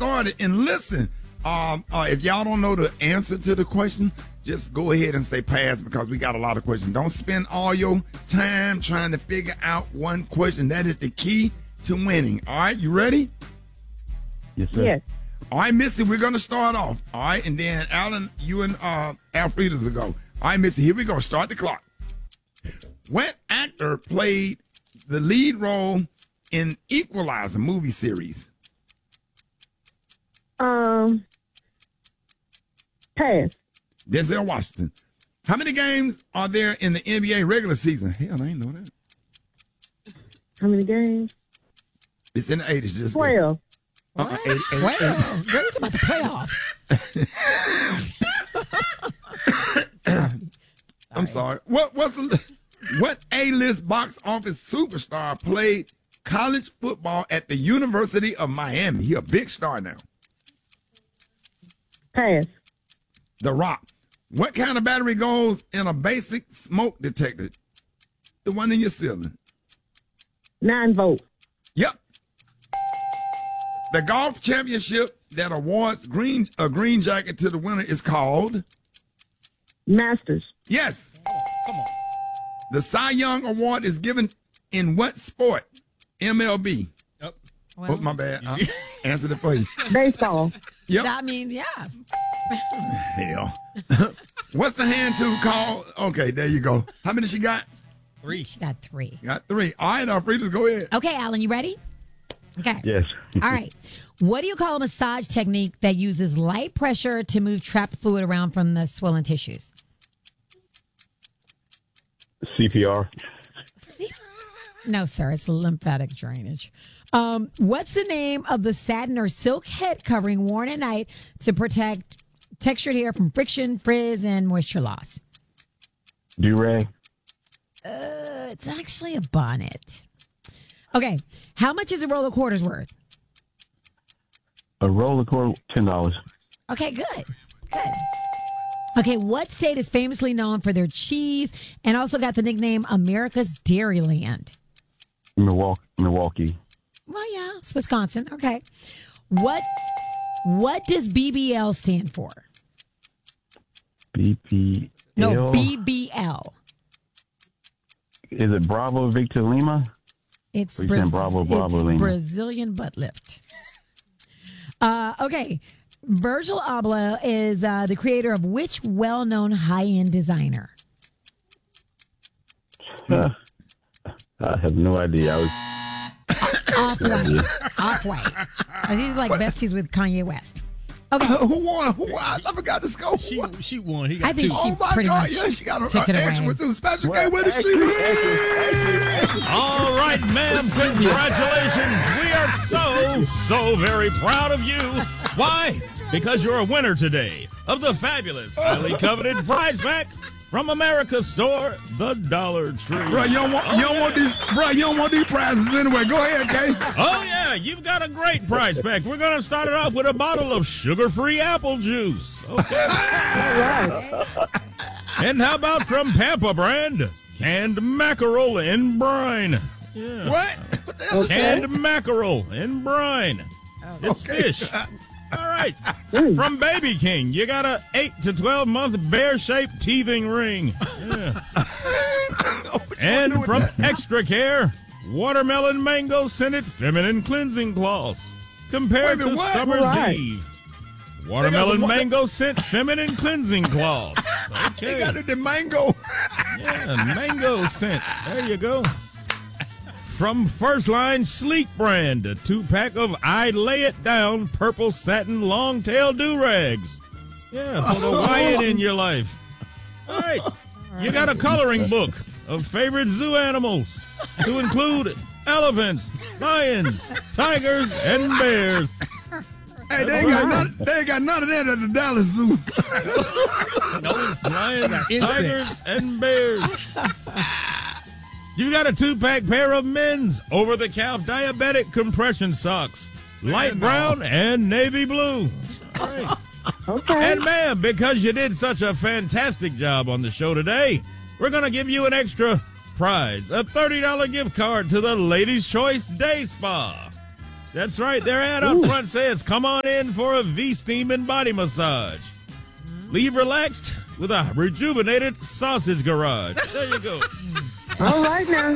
started. And listen, if y'all don't know the answer to the question, just go ahead and say pass because we got a lot of questions. Don't spend all your time trying to figure out one question. That is the key to winning. All right, you ready? Yes, sir. Yes. All right, Missy, we're going to start off. All right, and then Alan, you and Alfreda's will go. All right, Missy, here we go. Start the clock. What actor played the lead role in Equalizer movie series? Pass. Denzel Washington. How many games are there in the NBA regular season? Hell, I ain't know that. How many games? It's in the 80s. Just 12. Well, you're talking about the playoffs. I'm sorry. What A-list box office superstar played college football at the University of Miami? He a big star now. Pass. The Rock. What kind of battery goes in a basic smoke detector? The one in your ceiling. 9 volts. Yep. The golf championship that awards a green jacket to the winner is called? Masters. Yes. Come on. The Cy Young Award is given in what sport? MLB. Well, Oh, my bad. I answered it for you. Baseball. Yep. I mean, yeah. Hell. What's the hand tool called? Okay, there you go. How many she got? 3. She got 3. Got 3. All right, Alfredo, go ahead. Okay, Alan, you ready? Okay. Yes. All right. What do you call a massage technique that uses light pressure to move trapped fluid around from the swollen tissues? CPR. No, sir. It's lymphatic drainage. What's the name of the satin or silk head covering worn at night to protect textured hair from friction, frizz, and moisture loss? Do-rag. It's actually a bonnet. Okay. How much is a roll of quarters worth? A roller coaster, $10. Okay, good. Good. Okay, what state is famously known for their cheese and also got the nickname America's Dairyland? Milwaukee. Well, yeah, it's Wisconsin. Okay. What does BBL stand for? BPL. No, BBL. Is it Bravo Victor Lima? It's, Or you saying Bravo Lima? Brazilian butt lift. Okay. Virgil Abloh is the creator of which well-known high-end designer? I have no idea. Off-White. He's like besties with Kanye West. Okay. Who won? I forgot the score. She won. He got I think 2. she Oh, my pretty God. much Yeah, she got took an it extra away. with the special Well, game. Where did she win? All right, ma'am. Congratulations. We are so very proud of you. Why? Because you're a winner today of the fabulous, highly coveted prize pack from America's store, the Dollar Tree. Bro, you don't want these prizes anyway. Go ahead, Kay. Oh, yeah, you've got a great prize pack. We're going to start it off with a bottle of sugar-free apple juice. Okay. And how about from Pampa brand, canned mackerel in brine. Yeah. What? What the hell? Canned mackerel in brine. It's fish. All right. From Baby King, you got a 8 to 12 month bear-shaped teething ring. Yeah. And from Extra Care, watermelon mango scented feminine cleansing cloths. Compared Wait a minute, to what? Summer's Right. Eve. Watermelon mango scent feminine cleansing cloths. They Okay. got it, the mango. Yeah, mango scent. There you go. From First Line Sleek brand, a 2-pack of I Lay It Down purple satin long tail do-rags. Yeah, for the Wyatt in your life. All right. You got a coloring book of favorite zoo animals to include elephants, lions, tigers, and bears. Hey, they ain't got none of that at the Dallas Zoo. Lions, Insects. tigers, and bears. You got a 2-pack pair of men's over-the-calf diabetic compression socks, light brown and navy blue. All right. Okay. And ma'am, because you did such a fantastic job on the show today, we're going to give you an extra prize, a $30 gift card to the Ladies' Choice Day Spa. That's right. Their ad up front says, come on in for a V-Steam and body massage. Leave relaxed with a rejuvenated sausage garage. There you go. All right now.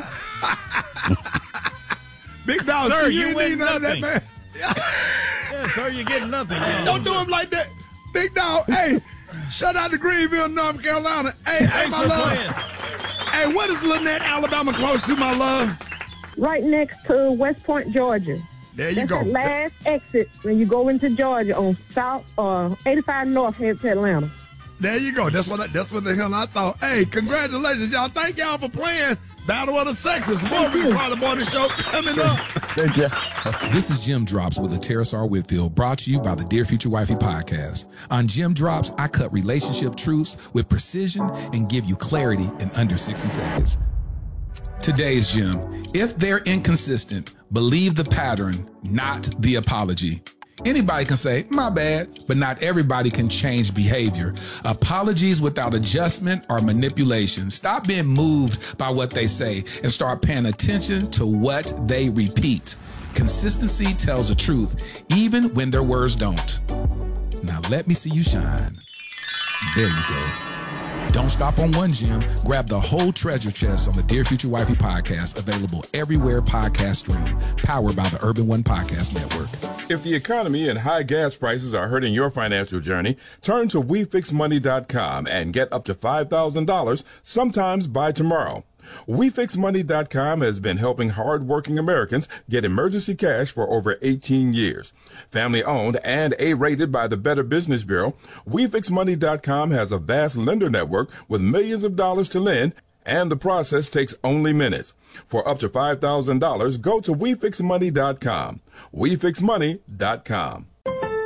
Big dog, Sir, see, you ain't win need none of that, nothing. man. Yeah, sir, you're getting nothing. Don't do him like that. Big dog, hey, shout out to Greenville, North Carolina. Hey, Thanks my for love. playing. Hey, what is Lynette, Alabama close to, my love? Right next to West Point, Georgia. There you That's go. the last exit when you go into Georgia on South 85 North head to Atlanta. There you go. That's what the hell I thought. Hey, congratulations, y'all. Thank y'all for playing Battle of the Sexes. More Rick Smarter Morning Show coming up. Good job. This is Jim Drops with Terrace R. Whitfield, brought to you by the Dear Future Wifey podcast. On Jim Drops, I cut relationship truths with precision and give you clarity in under 60 seconds. Today's Jim: if they're inconsistent, believe the pattern, not the apology. Anybody can say, my bad, but not everybody can change behavior. Apologies without adjustment are manipulation. Stop being moved by what they say and start paying attention to what they repeat. Consistency tells the truth, even when their words don't. Now let me see you shine. There you go. Don't stop on one gem. Grab the whole treasure chest on the Dear Future Wifey podcast, available everywhere podcasts stream, powered by the Urban One Podcast Network. If the economy and high gas prices are hurting your financial journey, turn to WeFixMoney.com and get up to $5,000 sometimes by tomorrow. WeFixMoney.com has been helping hardworking Americans get emergency cash for over 18 years. Family owned and A-rated by the Better Business Bureau, WeFixMoney.com has a vast lender network with millions of dollars to lend, and the process takes only minutes. For up to $5,000, go to WeFixMoney.com. WeFixMoney.com.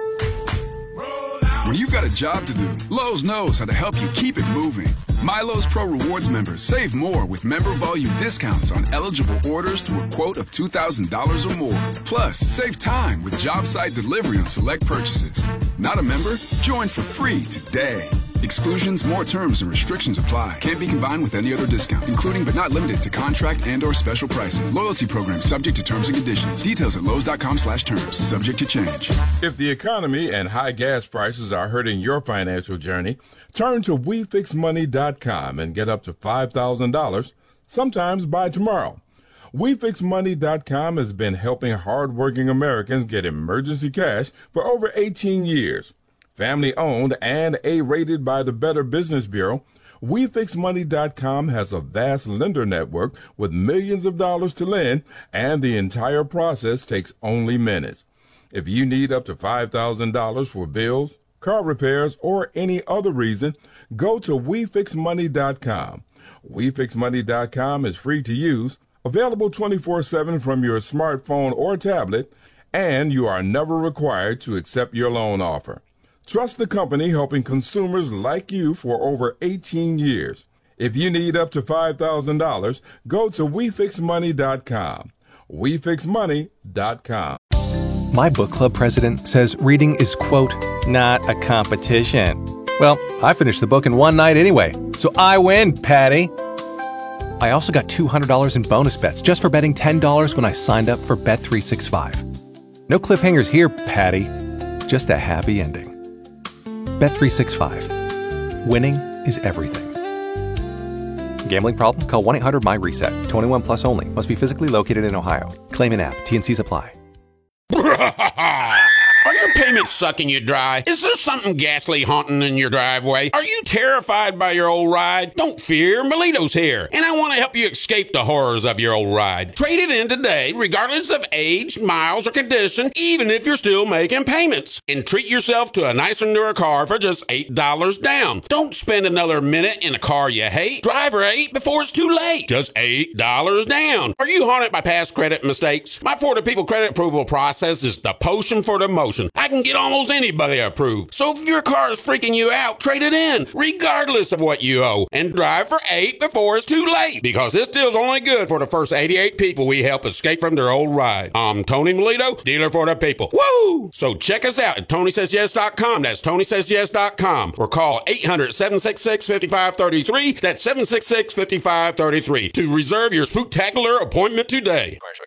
When you've got a job to do, Lowe's knows how to help you keep it moving. MyLowe's Pro Rewards members save more with member volume discounts on eligible orders through a quote of $2,000 or more. Plus, save time with job site delivery on select purchases. Not a member? Join for free today. Exclusions, more terms, and restrictions apply. Can't be combined with any other discount, including but not limited to contract and/or special pricing. Loyalty program subject to terms and conditions. Details at Lowe's.com/terms. Subject to change. If the economy and high gas prices are hurting your financial journey, turn to WeFixMoney.com and get up to $5,000 sometimes by tomorrow. WeFixMoney.com has been helping hardworking Americans get emergency cash for over 18 years. Family owned and A-rated by the Better Business Bureau, WeFixMoney.com has a vast lender network with millions of dollars to lend, and the entire process takes only minutes. If you need up to $5,000 for bills, car repairs, or any other reason, go to WeFixMoney.com. WeFixMoney.com is free to use, available 24/7 from your smartphone or tablet, and you are never required to accept your loan offer. Trust the company helping consumers like you for over 18 years. If you need up to $5,000, go to WeFixMoney.com. WeFixMoney.com. My book club president says reading is, quote, not a competition. Well, I finished the book in one night anyway, so I win, Patty. I also got $200 in bonus bets just for betting $10 when I signed up for Bet365. No cliffhangers here, Patty. Just a happy ending. Bet365. Winning is everything. Gambling problem? Call 1-800-MY-RESET. 21 plus only. Must be physically located in Ohio. Claim in app. T&Cs apply. Are your payments sucking you dry? Is there something ghastly haunting in your driveway? Are you terrified by your old ride? Don't fear, Melito's here, and I want to help you escape the horrors of your old ride. Trade it in today, regardless of age, miles, or condition, even if you're still making payments. And treat yourself to a nicer, newer car for just $8 down. Don't spend another minute in a car you hate. Drive for 8 before it's too late. Just $8 down. Are you haunted by past credit mistakes? My For the People credit approval process is the potion for the motion. I can get almost anybody approved. So if your car is freaking you out, trade it in, regardless of what you owe, and drive for 8 before it's too late, because this deal's only good for the first 88 people we help escape from their old ride. I'm Tony Melito, dealer for the people. Woo! So check us out at TonySaysYes.com. That's TonySaysYes.com. Or call 800-766-5533. That's 766-5533 to reserve your spooktacular appointment today.